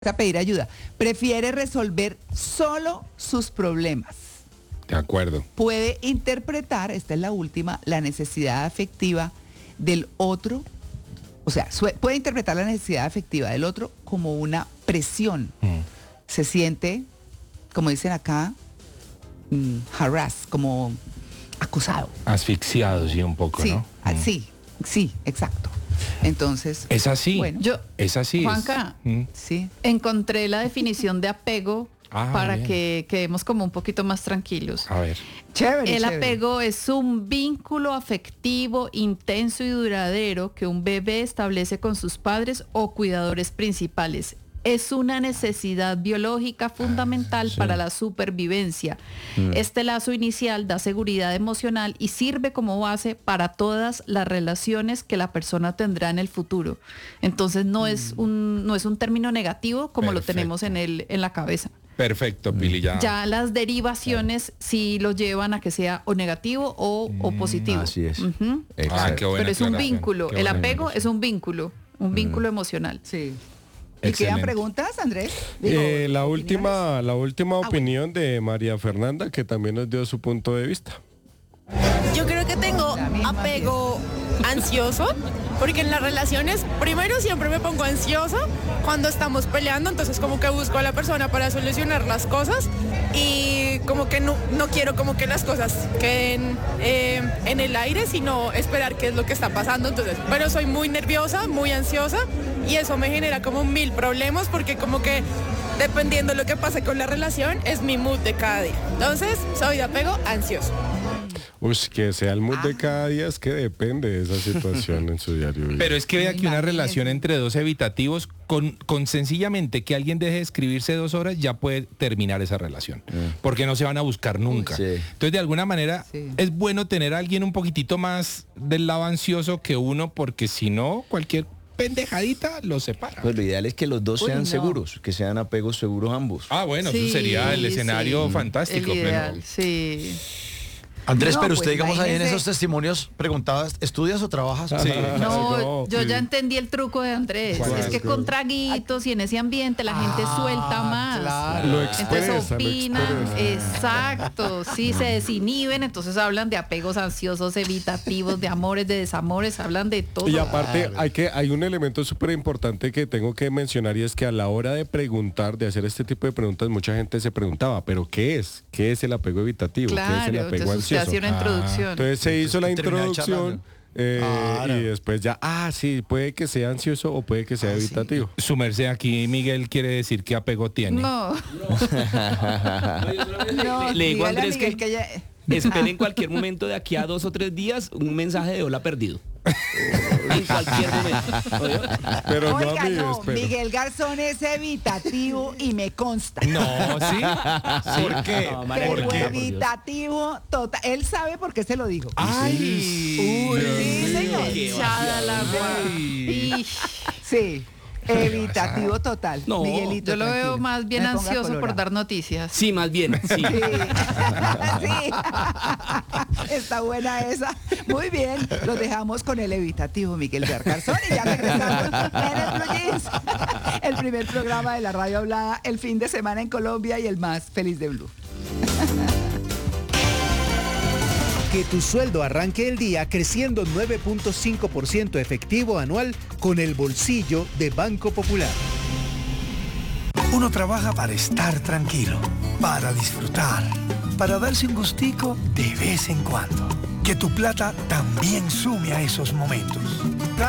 a pedir ayuda. Prefiere resolver solo sus problemas. De acuerdo. Puede interpretar, esta es la última, la necesidad afectiva del otro. O sea, puede interpretar la necesidad afectiva del otro como una presión. Se siente, como dicen acá, harass, como acosado. Asfixiado, sí, un poco, Sí, ¿no? Sí, exacto. Entonces, es así. Bueno, es así. Juanca, sí. encontré la definición de apego para bien. que quedemos como un poquito más tranquilos. A ver. Chévere. El apego es un vínculo afectivo intenso y duradero que un bebé establece con sus padres o cuidadores principales. Es una necesidad biológica fundamental para la supervivencia. Este lazo inicial da seguridad emocional y sirve como base para todas las relaciones que la persona tendrá en el futuro. Entonces no es un término negativo como lo tenemos en la cabeza. Perfecto, Pili, ya. Ya las derivaciones sí lo llevan a que sea o negativo o positivo. Así es. Ujú. Qué buena Pero es un aclaración, vínculo. qué El buena apego aclaración. es un vínculo emocional. Sí. ¿Y Excelente. quedan preguntas, Andrés? La ¿opiniones? última bueno. opinión de María Fernanda, que también nos dio su punto de vista. Yo creo que tengo La misma apego ansioso, porque en las relaciones, primero siempre me pongo ansiosa cuando estamos peleando, entonces como que busco a la persona para solucionar las cosas y como que no quiero como que las cosas queden en el aire, sino esperar qué es lo que está pasando, entonces, pero soy muy nerviosa, muy ansiosa y eso me genera como 1000 problemas porque como que dependiendo de lo que pase con la relación es mi mood de cada día, entonces soy de apego ansioso. Que sea el mood de cada día, es que depende de esa situación en su diario vivir. Pero es que vea que una Imagínese. relación entre dos evitativos, con sencillamente que alguien deje de escribirse 2 horas, ya puede terminar esa relación. Porque no se van a buscar nunca. Sí. Entonces, de alguna manera, Sí. es bueno tener a alguien un poquitito más del lado ansioso que uno, porque si no, cualquier pendejadita los separa. Pues lo ideal es que los dos Uy, sean no. seguros, que sean apegos seguros ambos. Bueno, Sí, eso sería el escenario sí. fantástico. El ideal, pero sí. Andrés, No, pero pues, usted, digamos, ahí en imagínese. esos testimonios preguntabas, ¿estudias o trabajas? Sí. No, yo sí. ya entendí el truco de Andrés. ¿Cuál Es que es? con traguitos y en ese ambiente la gente suelta más. claro. Lo Entonces expresa, lo opinan, expresa. exacto, sí, se desinhiben, entonces hablan de apegos ansiosos, evitativos, de amores, de desamores, hablan de todo. Y aparte hay un elemento súper importante que tengo que mencionar y es que a la hora de preguntar, de hacer este tipo de preguntas, mucha gente se preguntaba, ¿pero qué es? ¿Qué es el apego evitativo? ¿Qué es el Claro, apego entonces usted ansioso? hacía una introducción. Entonces se hizo la terminar introducción charlando. y después ya, sí, puede que sea ansioso o puede que sea evitativo. su merced aquí, Miguel, quiere decir qué apego tiene. No, No, Le digo a dígale Andrés Miguel que ya- espere en cualquier momento de aquí a 2 o 3 días un mensaje de hola perdido. En cualquier momento. ¿Oyó? Pero no Oiga, a mí, no, espero. Miguel Garzón es evitativo y me consta. No, ¿sí? ¿Por qué? No, María Pero Fernanda, por Dios. evitativo total. Él sabe por qué se lo digo. Ay, Sí, señor. echada la agua. Sí, evitativo total. No, Miguelito, Yo lo veo tranquilo. más bien Me ponga ansioso por colorado. dar noticias. Sí, más bien, sí. Sí. Sí. Está buena esa. Muy bien. Los dejamos con el evitativo Miguel Garzón y ya regresamos en el Blue Jeans. El primer programa de la radio hablada el fin de semana en Colombia y el más feliz de Blue. Que tu sueldo arranque el día creciendo 9.5% efectivo anual con el bolsillo de Banco Popular. Uno trabaja para estar tranquilo, para disfrutar, para darse un gustico de vez en cuando. Que tu plata también sume a esos momentos.